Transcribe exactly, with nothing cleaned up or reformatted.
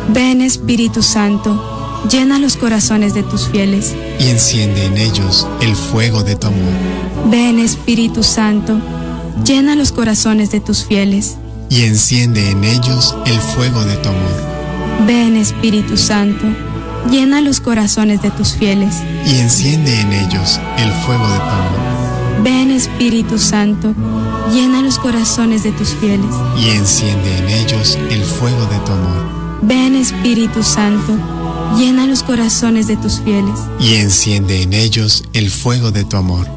Ven Espíritu Santo, llena los corazones de tus fieles y enciende en ellos el fuego de tu amor. Ven Espíritu Santo, llena los corazones de tus fieles y enciende en ellos el fuego de tu amor. Ven Espíritu Santo, llena los corazones de tus fieles y enciende en ellos el fuego de tu amor. Ven Espíritu Santo, llena los corazones de tus fieles y enciende en ellos el fuego de tu amor. Ven Espíritu Santo, llena los corazones de tus fieles y enciende en ellos el fuego de tu amor.